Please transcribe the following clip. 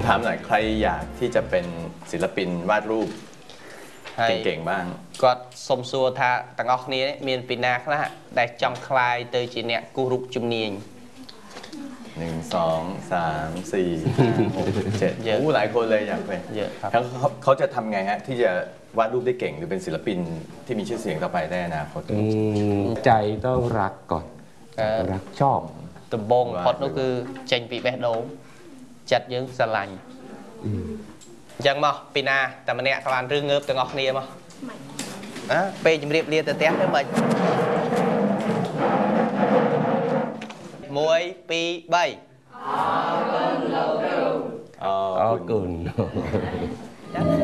ถามหน่อยใครอยากที่จะเป็นศิลปินวาดรูปเก่งๆบ้างก็สมส่วนท่าต่างออกนี้มีปีนาคละได้จองคลายเตยจีเนี่ยกูรุกจุมเนียง 1 2 3 4 5 6 7เยอะหลายคนเลยอยากเป็นเยอะครับเขาจะทำไงฮะที่จะวาดรูปได้เก่งหรือเป็นศิลปินที่มีชื่อเสียงต่อไปได้นะคตใจต้องรักก่อนรักชอบตบงพอดก็คือเจนปีเบสโดจัดยังสลันยังมั้งปีนาแต่มันเนี่ยกำลังเรื่องเงือบต่างออกนี้มั้งไปจำเรียบเรียแต่เตี้ยได้ไหมมวยปีใบอ๋อกุน